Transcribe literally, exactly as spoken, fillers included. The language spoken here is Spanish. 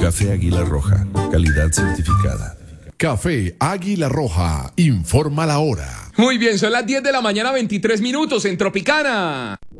Café Águila Roja, calidad certificada. Café Águila Roja, informa la hora. Muy bien, son las diez de la mañana, veintitrés minutos en Tropicana.